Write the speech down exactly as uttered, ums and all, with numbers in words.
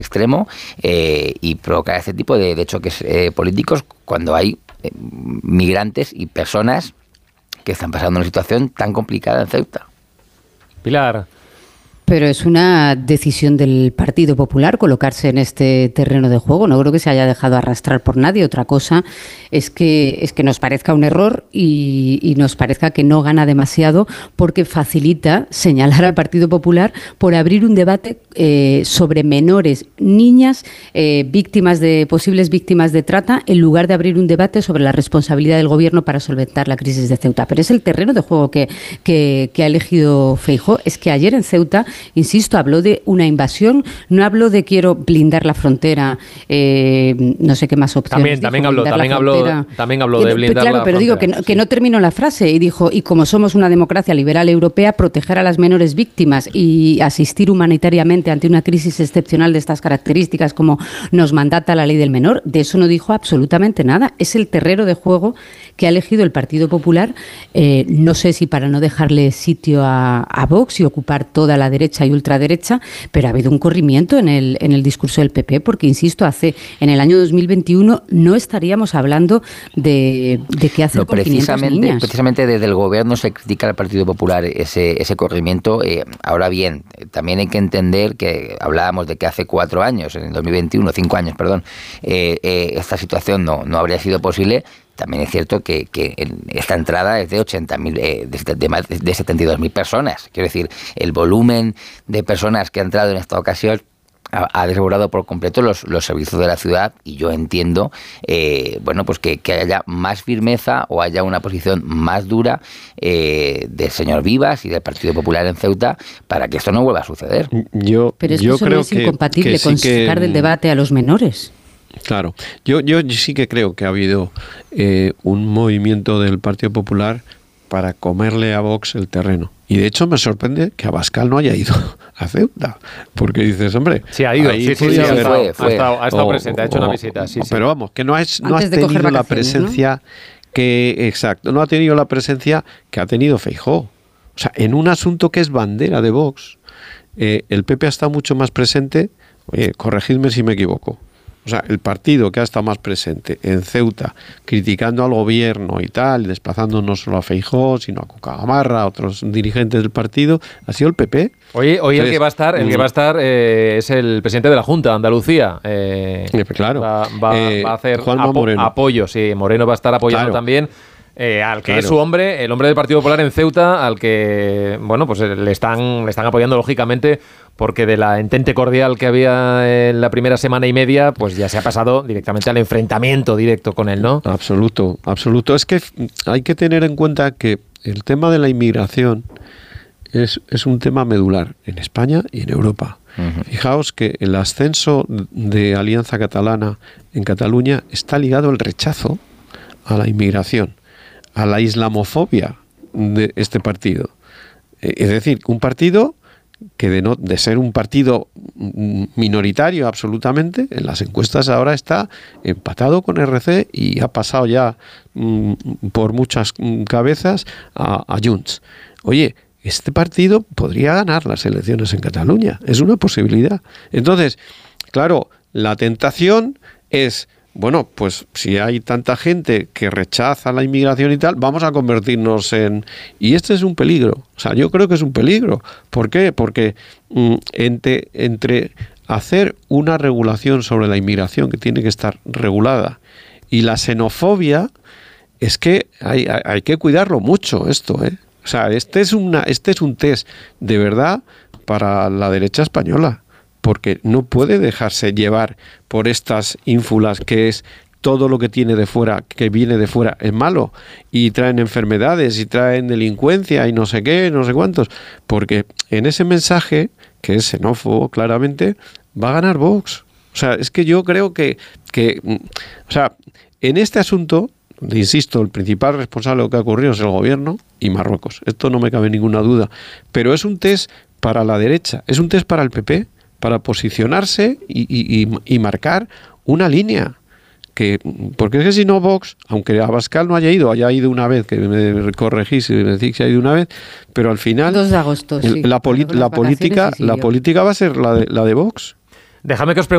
extremo eh, y provocar este tipo de, de choques eh, políticos cuando hay eh, migrantes y personas que están pasando una situación tan complicada en Ceuta. Pilar. Pero es una decisión del Partido Popular colocarse en este terreno de juego. No creo que se haya dejado arrastrar por nadie. Otra cosa es que, es que nos parezca un error y, y nos parezca que no gana demasiado porque facilita señalar al Partido Popular por abrir un debate eh, sobre menores, niñas, eh, víctimas de posibles víctimas de trata, en lugar de abrir un debate sobre la responsabilidad del Gobierno para solventar la crisis de Ceuta. Pero es el terreno de juego que, que, que ha elegido Feijóo. Es que ayer en Ceuta, insisto, habló de una invasión, no habló de quiero blindar la frontera, eh, no sé qué más opciones. También, también habló, también habló, también habló de blindar claro, la pero frontera. digo que no, sí. que no terminó la frase y dijo, y como somos una democracia liberal europea, proteger a las menores víctimas y asistir humanitariamente ante una crisis excepcional de estas características como nos mandata la ley del menor, de eso no dijo absolutamente nada. Es el terreno de juego que ha elegido el Partido Popular, eh, no sé si para no dejarle sitio a, a Vox y ocupar toda la derecha y ultraderecha, pero ha habido un corrimiento en el, en el discurso del P P, porque, insisto, hace en el año dos mil veintiuno no estaríamos hablando de, de qué hacer no, con quinientas niñas. Precisamente desde el Gobierno se critica al Partido Popular ese, ese corrimiento. Eh, ahora bien, también hay que entender que hablábamos de que hace cuatro años, en el dos mil veintiuno, cinco años, perdón, eh, eh, esta situación no, no habría sido posible. También es cierto que, que esta entrada es de ochenta mil, eh, de, de más de setenta y dos mil personas. Quiero decir, el volumen de personas que ha entrado en esta ocasión ha, ha desbordado por completo los, los servicios de la ciudad y yo entiendo, eh, bueno, pues que, que haya más firmeza o haya una posición más dura eh, del señor Vivas y del Partido Popular en Ceuta para que esto no vuelva a suceder. Yo, Pero es que yo eso creo no es que, incompatible que sí con que, sacar del debate a los menores. Claro, yo, yo sí que creo que ha habido eh, un movimiento del Partido Popular para comerle a Vox el terreno. Y de hecho me sorprende que Abascal no haya ido a Ceuta, porque dices, hombre... Sí, ha ido, sí, sí, sí, haber, ha, estado, fue, ha estado, ha estado o, presente, ha hecho o, una visita, sí, sí. Pero vamos, que no, es, no has de tenido la presencia, ¿no? que... Exacto, no ha tenido la presencia que ha tenido Feijóo. O sea, en un asunto que es bandera de Vox, eh, el P P ha estado mucho más presente, oye, corregidme si me equivoco. O sea, el partido que ha estado más presente en Ceuta, criticando al gobierno y tal, desplazando no solo a Feijóo, sino a Cucagamarra, a otros dirigentes del partido, ha sido el P P. Hoy, hoy Entonces, el que va a estar, el que va a estar eh, es el presidente de la Junta de Andalucía. Eh, claro. Va, va, eh, va a hacer Juanma apo- Moreno. apoyo, sí. Moreno va a estar apoyando Claro. también. Eh, al que Claro. es su hombre, el hombre del Partido Popular en Ceuta, al que, bueno, pues le están, le están apoyando lógicamente, porque de la entente cordial que había en la primera semana y media, pues ya se ha pasado directamente al enfrentamiento directo con él, ¿no? Absoluto, absoluto. Es que hay que tener en cuenta que el tema de la inmigración es, es un tema medular en España y en Europa. Uh-huh. Fijaos que el ascenso de Alianza Catalana en Cataluña está ligado al rechazo a la inmigración, a la islamofobia de este partido. Es decir, un partido que de, no, de ser un partido minoritario absolutamente, en las encuestas ahora está empatado con R C y ha pasado ya mm, por muchas cabezas a, a Junts. Oye, este partido podría ganar las elecciones en Cataluña, es una posibilidad. Entonces, claro, la tentación es... Bueno, pues si hay tanta gente que rechaza la inmigración y tal, vamos a convertirnos en... Y este es un peligro. O sea, yo creo que es un peligro. ¿Por qué? Porque mm, entre, entre hacer una regulación sobre la inmigración que tiene que estar regulada y la xenofobia, es que hay, hay, hay que cuidarlo mucho esto, ¿eh? O sea, este es, una, este es un test de verdad para la derecha española. Porque no puede dejarse llevar por estas ínfulas que es todo lo que tiene de fuera, que viene de fuera es malo y traen enfermedades y traen delincuencia y no sé qué, no sé cuántos, porque en ese mensaje, que es xenófobo claramente, va a ganar Vox. O sea, es que yo creo que, que o sea, en este asunto, insisto, el principal responsable de lo que ha ocurrido es el gobierno y Marruecos. Esto no me cabe ninguna duda, pero es un test para la derecha, es un test para el P P, para posicionarse y, y, y marcar una línea. Que, porque es que si no Vox, aunque Abascal no haya ido, haya ido una vez, que me corregís y me decís que ha ido una vez, pero al final dos de agosto, sí, la, poli- la, política, la política va a ser la de, la de Vox. Déjame que os pregunte